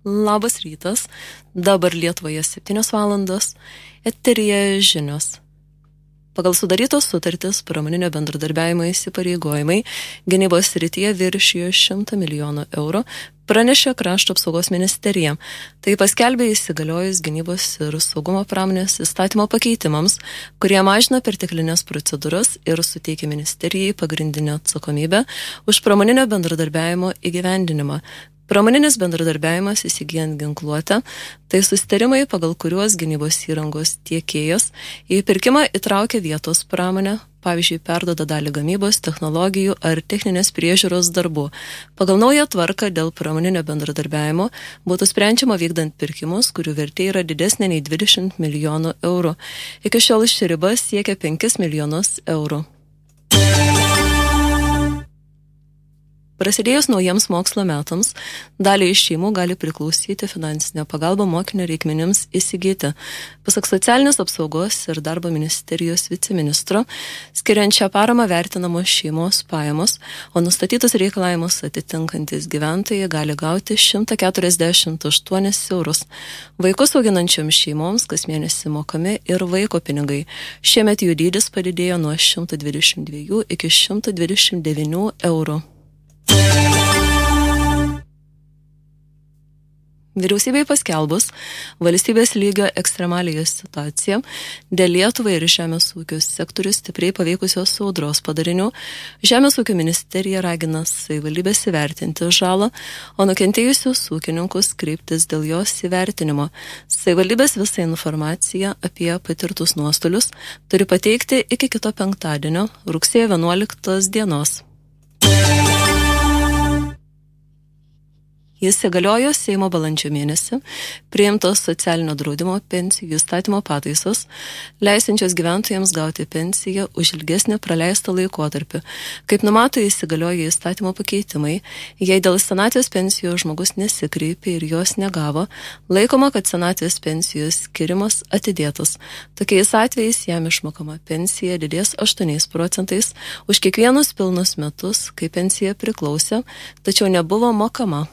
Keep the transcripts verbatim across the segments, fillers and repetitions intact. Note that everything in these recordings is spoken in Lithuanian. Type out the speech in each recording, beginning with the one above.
Labas rytas, dabar Lietuvoje septynios valandos, eteryje žinios. Pagal sudarytos sutartis pramoninio bendradarbiavimo įsipareigojimai gynybos srityje viršijo šimtą milijonų eurų, pranešė Krašto apsaugos ministerija. Tai paskelbė įsigaliojus gynybos ir saugumo pramonės įstatymo pakeitimams, kurie mažina perteklinės procedūras ir suteikia ministerijai pagrindinę atsakomybę už pramoninio bendradarbiavimo įgyvendinimą. Pramoninis bendradarbiavimas įsigijant ginkluotę, tai susitarimai, pagal kuriuos gynybos įrangos tiekėjas į pirkimą įtraukia vietos pramonę, pavyzdžiui, perduoda dalį gamybos, technologijų ar techninės priežiūros darbų. Pagal naują tvarką dėl pramoninio bendradarbiavimo būtų sprendžiama vykdant pirkimus, kurių vertė yra didesnė nei dvidešimt milijonų eurų. Iki šiol ši riba siekia penkis milijonus eurų. Prasidėjus naujiems mokslo metams, daliai iš šeimų gali priklausyti finansinė pagalba mokinio reikmenims įsigyti. Pasak socialinės apsaugos ir darbo ministerijos viceministro, skiriant šią paramą vertinamos šeimos pajamos, o nustatytus reikalavimus atitinkantis gyventojai gali gauti šimtą keturiasdešimt aštuonis eurus. Vaikus auginančioms šeimoms kas mėnesį mokami ir vaiko pinigai. Šiemet jų dydis padidėjo nuo šimto dvidešimt dviejų iki šimto dvidešimt devynių eurų. Vyriausybei paskelbus valstybės lygio ekstremaliąją situaciją dėl Lietuvai ir žemės ūkio sektorius stipriai paveikusios audros padarinių, Žemės ūkio ministerija ragina savivaldybės įvertinti žalą, o nukentėjusius ūkininkus kreiptis dėl jos įvertinimo. Savivaldybės visą informaciją apie patirtus nuostolius turi pateikti iki kito penktadienio, rugsėjo vienuoliktos dienos. Jis įgaliojo Seimo balandžio mėnesį, priimtos socialinio draudimo pensijų įstatymo pataisos, leisinčios gyventojams gauti pensiją už ilgesnį praleistą laikotarpį. Kaip numato įsigaliojo įstatymo pakeitimai, jei dėl senatvės pensijos žmogus nesikreipė ir jos negavo, laikoma, kad senatvės pensijos skirimas atidėtas. Tokiais atvejais jam išmokama pensija didės aštuoniais procentais už kiekvienus pilnus metus, kai pensija priklausė, tačiau nebuvo mokama.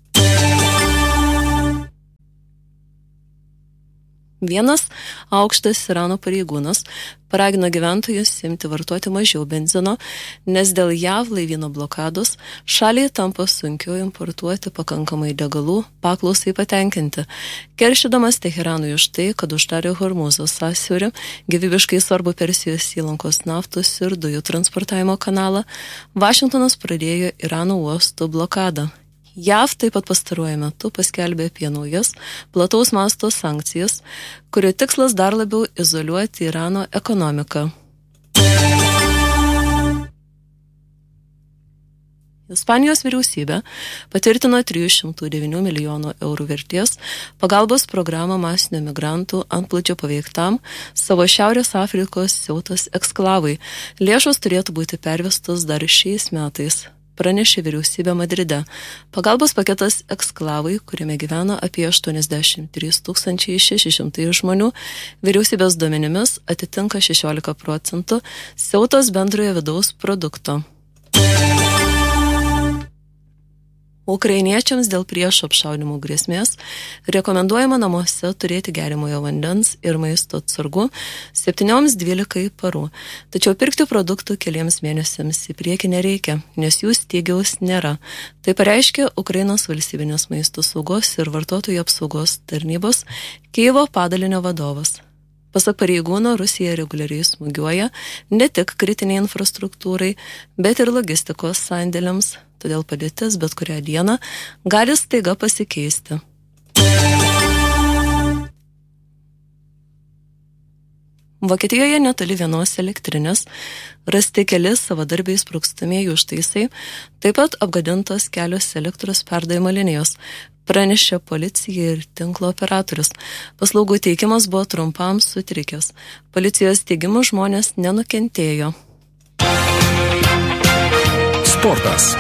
Vienas aukštas Irano pareigūnas paragino gyventojus imti vartoti mažiau benzino, nes dėl J A V laivyno blokados šaliai tampa sunkiau importuoti pakankamai degalų paklausai patenkinti. Keršydamas Teheranui už tai, kad uždarė Hormūzo sąsiaurį, gyvybiškai svarbu Persijos įlankos naftos ir dujų transportavimo kanalą, Vašingtonas pradėjo Irano uostų blokadą. J A V taip pat pastaruoju metu paskelbė apie naujas plataus masto sankcijas, kurio tikslas dar labiau izoliuoti Irano ekonomiką. Ispanijos vyriausybė patvirtino trijų šimtų devynių milijonų eurų vertės pagalbos programą masinio migrantų antplūdžio paveiktam savo Šiaurės Afrikos siautos eksklavui. Lėšos turėtų būti pervestos dar šiais metais, pranešė vyriausybė Madride. Pagalbos paketas eksklavai, kuriame gyvena apie aštuoniasdešimt trys tūkstančiai šeši šimtai žmonių, vyriausybės duomenimis atitinka šešiolika procentų siautos bendrojo vidaus produkto. Ukrainiečiams dėl priešo apšaudymų grėsmės rekomenduojama namuose turėti geriamojo vandens ir maisto atsargų septynioms dvylikai parų. Tačiau pirkti produktų keliems mėnesiams į priekį nereikia, nes jų stygiaus nėra. Tai pareiškė Ukrainos valstybinės maisto saugos ir vartotojų apsaugos tarnybos Kijevo padalinio vadovas. Pasak pareigūno, Rusija reguliariai smūgiuoja ne tik kritiniai infrastruktūrai, bet ir logistikos sandėliams, todėl padėtis bet kurią dieną gali staiga pasikeisti. Vokietijoje netoli vienos elektrinės rasti keli savadarbiai sprogstamieji užtaisai, taip pat apgadintos kelios elektros perdavimo linijos, pranešė policija ir tinklo operatorius. Paslaugų teikimas buvo trumpam sutrikęs. Policijos teigimu žmonės nenukentėjo. Sportas.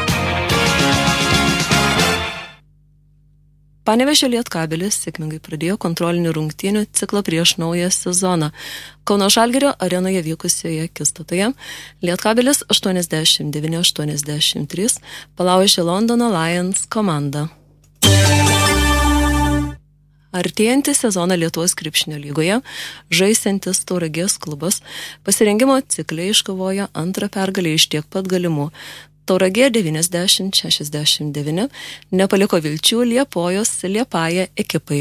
Panevėžio Lietkabelis sėkmingai pradėjo kontrolinių rungtynių ciklą prieš naują sezoną. Kauno Žalgirio arenoje vykusioje akistatoje Lietkabelis aštuoniasdešimt devyni aštuoniasdešimt trys palaužė Londono Lions komandą. Artėjantį sezoną Lietuvos krepšinio lygoje žaisiantis Tauragės klubas pasirengimo cikle iškovojo antrą pergalę iš tiek pat galimų. Tauragė devyniasdešimt šešiasdešimt devyni nepaliko vilčių Liepojos Liepaja ekipai.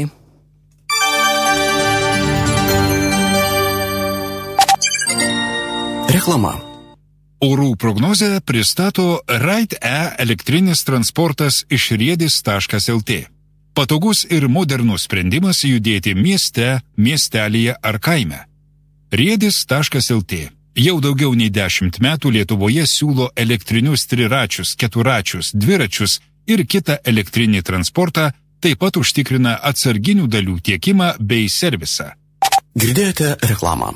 Reklama. Orų prognozę pristato Ride-E elektrinis transportas iš riedis taškas lt. Patogus ir modernus sprendimas judėti mieste, miestelyje ar kaime. riedis taškas lt. Jau daugiau nei dešimt metų Lietuvoje siūlo elektrinius triračius, keturačius, dviračius ir kitą elektrinį transportą, taip pat užtikrina atsarginių dalių tiekimą bei servisą. Girdėjote reklamą.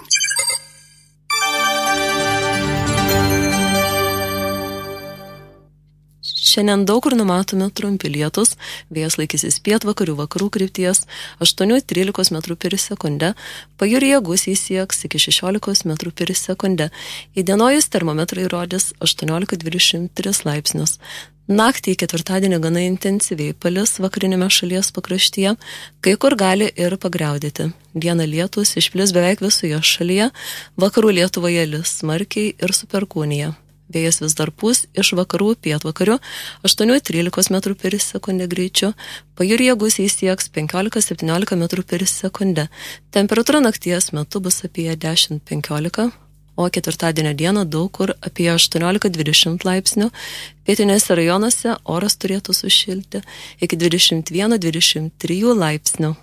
Šiandien daug kur numatomi trumpi lietus, vėjas laikysis pietvakarių vakarų krypties aštuoni trylika metrų per sekundę, pajūryje gūsiai sieks iki šešiolika metrų per sekundę, įdienojus termometrai rodys aštuoniolika dvidešimt tris laipsnius. Naktį ketvirtadienį gana intensyviai palis vakarinėme šalies pakraštyje, kai kur gali ir pagriaudėti. Dieną lietus išplis beveik visoje šalyje, vakarų Lietuvoje lis smarkiai ir su perkūnija. Vėjas vis dar pūs iš vakarų pietvakarių aštuoni trylika metrų per sekundę greičiu, pajūryje gūsiai sieks penkiolika septyniolika metrų per sekundę. Temperatūra nakties metu bus apie dešimt penkiolika, o ketvirtadienio dieną daug kur apie aštuoniolika dvidešimt laipsnių. Pietinėse rajonuose oras turėtų sušilti iki dvidešimt vienas dvidešimt trys laipsnių.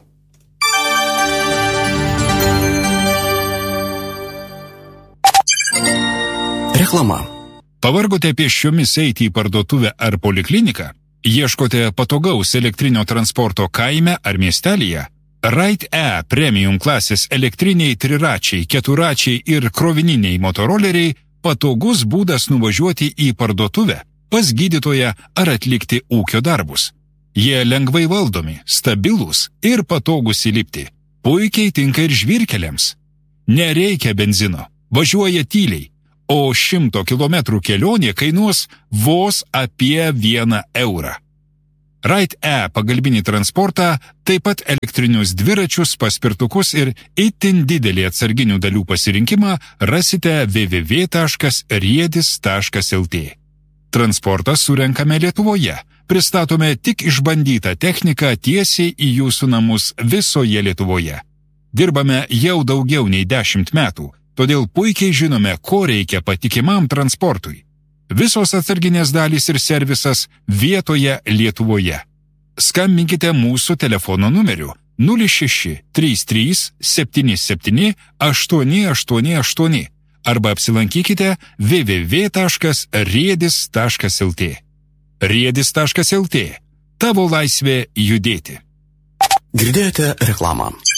Reklama. Pavargote pėsčiomis eiti į parduotuvę ar polikliniką? Ieškote patogaus elektrinio transporto kaime ar miestelyje? Ride-E premium klasės elektriniai triračiai, keturačiai ir krovininiai motoroleriai patogus būdas nuvažiuoti į parduotuvę, pas gydytoją ar atlikti ūkio darbus. Jie lengvai valdomi, stabilūs ir patogus įlipti. Puikiai tinka ir žvyrkeliams. Nereikia benzino, važiuoja tyliai. O šimto kilometrų kelionė kainuos vos apie vieną eurą. Ride-E pagalbinį transportą, taip pat elektrinius dviračius, paspirtukus ir itin didelį atsarginių dalių pasirinkimą rasite w w w taškas riedis taškas lt. Transportą surenkame Lietuvoje. Pristatome tik išbandytą techniką tiesiai į jūsų namus visoje Lietuvoje. Dirbame jau daugiau nei dešimt metų. Todėl puikiai žinome, ko reikia patikimam transportui. Visos atsarginės dalys ir servisas vietoje Lietuvoje. Skambinkite mūsų telefono numeriu nulis šeši trys trys septyni septyni aštuoni aštuoni aštuoni arba apsilankykite w w w taškas riedis taškas lt. riedis taškas lt. Tavo laisvė judėti. Girdėjote reklamą.